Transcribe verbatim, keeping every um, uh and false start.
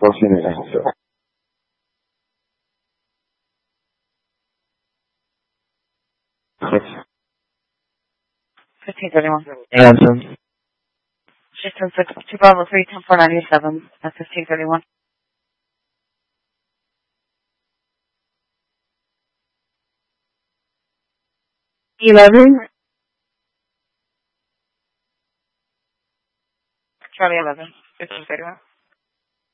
fifteen thirty-one. Answer. System six, two Bravo three, ten four ninety-seven, at fifteen thirty-one. Eleven. Charlie eleven, fifteen thirty-one.